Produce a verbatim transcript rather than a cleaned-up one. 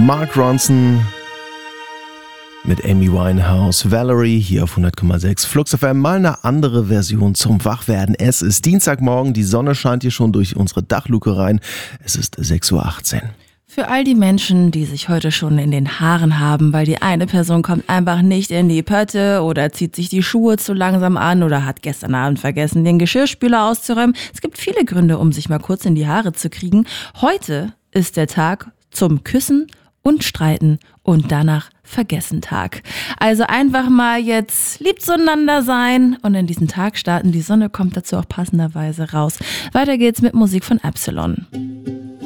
Mark Ronson mit Amy Winehouse, Valerie hier auf hundert Komma sechs. Flux F M, mal eine andere Version zum Wachwerden. Es ist Dienstagmorgen, die Sonne scheint hier schon durch unsere Dachluke rein. Es ist sechs Uhr achtzehn. Für all die Menschen, die sich heute schon in den Haaren haben, weil die eine Person kommt einfach nicht in die Pötte oder zieht sich die Schuhe zu langsam an oder hat gestern Abend vergessen, den Geschirrspüler auszuräumen. Es gibt viele Gründe, um sich mal kurz in die Haare zu kriegen. Heute ist der Tag zum Küssen und Streiten und danach vergessen Tag. Also einfach mal jetzt lieb zueinander sein und in diesen Tag starten. Die Sonne kommt dazu auch passenderweise raus. Weiter geht's mit Musik von Epsilon.